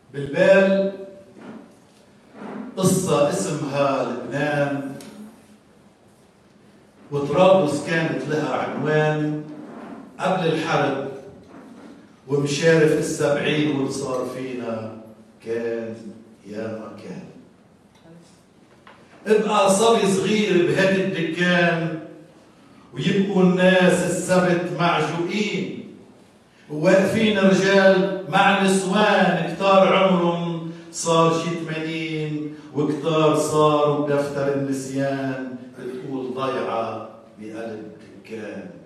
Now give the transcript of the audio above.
بالبال قصة اسمها لبنان، وطرابلس كانت لها عنوان قبل الحرب، ومشارف السبعين واللي صار فينا كان يا ما كان. ابقى صبي صغير بهد الدكان، ويبقوا الناس السبت معجوقين، وواقفين رجال مع نسوان كتار عمرهم صار شي 80، وكتار صاروا بدفتر النسيان بتقول ضيعة بقلب دكان.